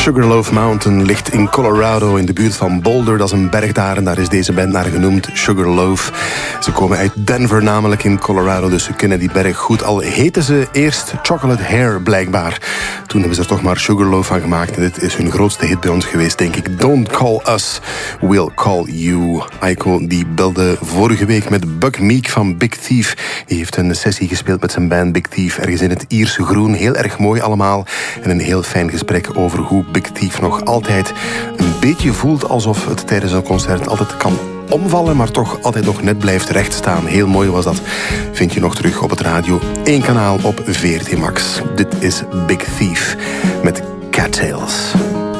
Sugarloaf Mountain ligt in Colorado in de buurt van Boulder. Dat is een berg daar en daar is deze band naar genoemd, Sugarloaf. Ze komen uit Denver namelijk in Colorado, dus ze kennen die berg goed. Al heten ze eerst Chocolate Hair blijkbaar. Toen hebben ze er toch maar Sugarloaf van gemaakt. En dit is hun grootste hit bij ons geweest, denk ik. Don't Call Us, We'll Call You. Aiko die belde vorige week met Buck Meek van Big Thief. Die heeft een sessie gespeeld met zijn band Big Thief ergens in het Ierse groen. Heel erg mooi allemaal. En een heel fijn gesprek over hoe Big Thief nog altijd een beetje voelt alsof het tijdens een concert altijd kan omvallen, maar toch altijd nog net blijft rechtstaan. Heel mooi was dat. Vind je nog terug op het Radio 1 kanaal op VRT Max. Dit is Big Thief met Cattails.